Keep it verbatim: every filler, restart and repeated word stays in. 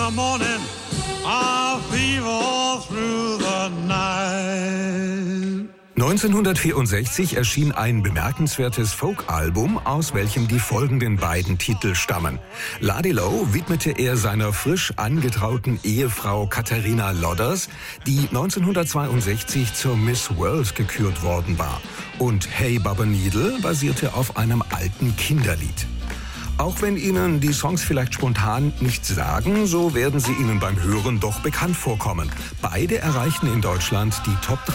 the morning, I'll fever all through the night. neunzehnhundertvierundsechzig erschien ein bemerkenswertes Folk-Album, aus welchem die folgenden beiden Titel stammen. Ladilo widmete er seiner frisch angetrauten Ehefrau Katharina Lodders, die neunzehnhundertzweiundsechzig zur Miss World gekürt worden war. Und Hey Baba Needle basierte auf einem alten Kinderlied. Auch wenn Ihnen die Songs vielleicht spontan nichts sagen, so werden sie Ihnen beim Hören doch bekannt vorkommen. Beide erreichten in Deutschland die Top drei.